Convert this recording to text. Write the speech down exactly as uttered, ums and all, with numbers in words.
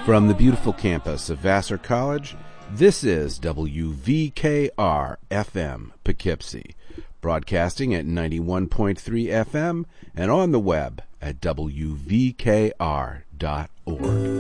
From the beautiful campus of Vassar College, this is W V K R F M Poughkeepsie, broadcasting at ninety-one point three F M and on the web at W V K R dot org.